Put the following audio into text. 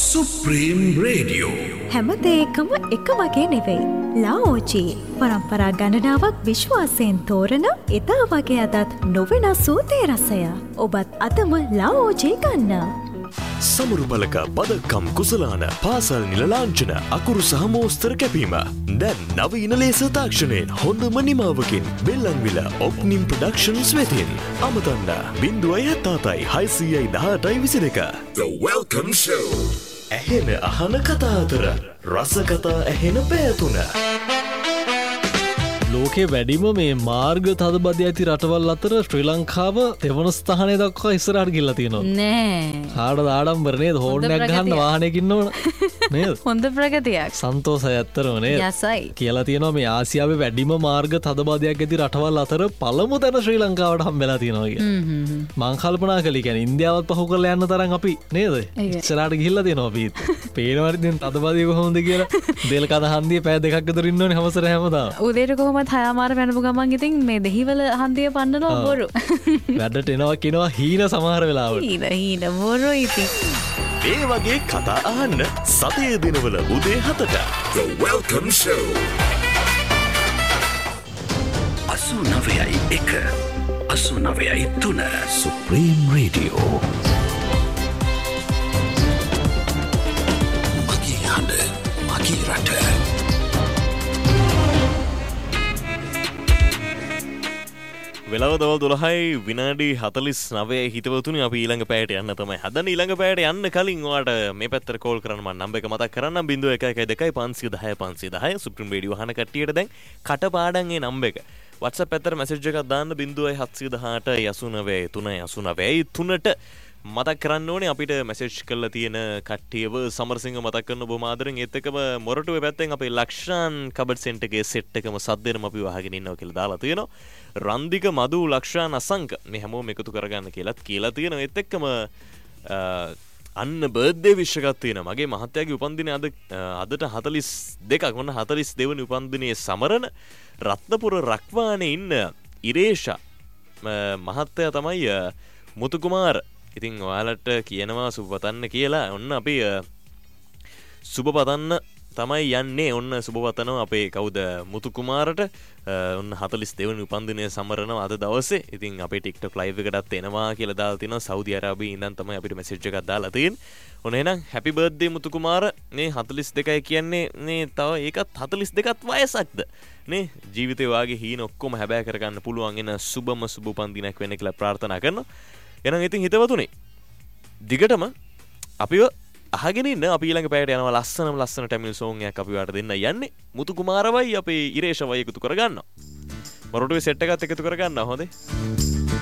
Supreme Radio. හැමදේකම එක වගේ නෙවෙයි. ලාओජී පරම්පරා ගණනාවක් විශ්වාසයෙන් තෝරන එදා වගේ අදත් නොවෙනස් වූ තේ රසය. ඔබත් අදම ලාओජී ගන්න. සමරු බලක පදක්කම් කුසලාන පාසල් නිල ලාංඡන අකුරු සහ මෝස්තර කැපීම දැන් නවීන ලේස තාක්ෂණයෙන් හොඳම නිමාවකින් බෙල්ලන්විල ඔප්නිම් ප්‍රොඩක්ෂන්ස් වෙතින් අමතන්න 077 The Welcome Show. ඇහෙන අහන කතා අතර රස කතා ඇහෙන පැතුන ලෝකේ වැඩිම මේ මාර්ග තදබද ඇති රටවල් අතර ශ්‍රී ලංකාව තෙවන ස්ථානය දක්වා ඉස්සරහට ගිහිල්ලා තියෙනවා නෑ කාටද ආඩම්බර නේද හෝර්නයක් ගහන්න වාහනයකින් ඕන නේද හොඳ ප්‍රගතියක් සන්තෝෂයි ඇත්තටම නේද යසයි කියලා තියෙනවා මේ ආසියාවේ වැඩිම මාර්ග තදබදයක් ඇති රටවල් අතර පළමු තැන ශ්‍රී ලංකාවට හම්බෙලා තියෙනවා කියලා මං කල්පනා කළේ කියන්නේ ඉන්දියාවත් පහු කරලා යන්න තරම් අපි නේද ඉස්සරහට ගිහිල්ලා තියෙනවා අපි පේනවාද දැන් තදබදිය කොහොමද කියලා දෙල් කඳ හන්දියේ පැය දෙකක් විතර ඉන්න ඕනේ හැමසර හැමදාම උදේට කොහොමද හයමාර පැනපු ගමන් ඉතින් මේ දෙහිවල හන්දිය පන්නනවා බොරු වැඩට එනවා කියනවා හීන සමහර වෙලාවට හීන බොරු ඉතින් ඒ වගේ කතා අහන්න සතියේ දිනවල උදේ 7ට The Welcome Show. 89.1 89.3 Supreme Radio. Magi hande, magi rata. වෙලාව දවල් 12යි විනාඩි 49 හිතවතුනි අපි ඊළඟ පැයට යන්න තමයි හදන්නේ ඊළඟ පැයට යන්න කලින් ඔයාලට මේ පැත්තට කෝල් කරන්න මම නම්බර් එක මතක් කරන්නම් 0112 510 510 සුප්‍රීම රේඩියෝ අහන කට්ටියට දැන් කටපාඩම් ඒ නම්බර් එක WhatsApp පැත්තට මැසේජ් එකක් දාන්න 0718 89 මතක් කරන්න ඕනේ අපිට මැසේජ් කරලා තියෙන කට්ටියව සමරසිංහ මතක් කරන බොහොම ආදරෙන් ඒත් එක්කම මොරටුවේ පැත්තෙන් අපේ ලක්ෂාන් කබඩ් සෙන්ටර් එකේ සෙට් එකම සද්දෙනම අපි වහගෙන ඉන්නවා කියලා දාලා තියෙනවා රන්දික මදු ලක්ෂාන් අසංක මේ හැමෝම එකතු කරගන්න කියලා තියෙනවා ඒත් එක්කම අන්න බර්ත්ඩේ විශ් එකක් තියෙනවා මගේ මහත්තයාගේ උපන්දිනේ අදට 42ක් වුණ 42 වෙනි උපන්දිනේ සමරන රත්නපුර රක්වානේ ඉන්න ඉරේෂා මහත්තයා තමයි මුතු කුමාර ඉතින් ඔයාලට කියනවා සුබ පතන්න කියලා ඔන්න අපි සුබ පතන්න තමයි යන්නේ ඔන්න සුබ පතනවා අපේ කවුද මුතු කුමාරට ඔන්න 42 වෙනි උපන්දිනය සමරනවා අද දවසේ ඉතින් අපේ TikTok live එකටත් එනවා කියලා දාලා තිනවා සෞදි අරාබියේ ඉඳන් තමයි අපිට message එකක් දාලා තියෙන්නේ ඔන්න එහෙනම් happy birthday මුතු කුමාර මේ 42යි කියන්නේ මේ තව ඒකත් 42ත් වයසක්ද නේ ජීවිතේ වාගේ හීන ඔක්කොම හැබෑ කරගන්න පුළුවන් එන සුබම සුබ උපන්දිනයක් වෙන්න කියලා ප්‍රාර්ථනා කරනවා එහෙනම් ඉතින් හිතවතුනි දිගටම අපිව අහගෙන ඉන්න අපි ඊළඟ පැයට යනවා ලස්සන ටැමිල් සෝන් එකක් අපි ඔයාලට දෙන්න යන්නේ මුතු කුමාරවයි අපේ ඉරේෂවයි එකතු කරගන්නවා මොරටුවේ සෙට් එකත් එකතු කරගන්නවා හොඳේ